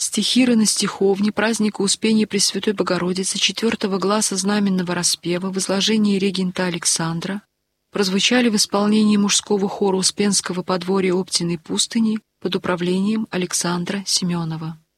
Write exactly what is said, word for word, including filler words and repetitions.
Стихиры на стиховне праздника Успения Пресвятой Богородицы четвертого гласа знаменного распева в изложении регента Александра прозвучали в исполнении мужского хора Успенского подворья Оптиной пустыни под управлением Александра Семенова.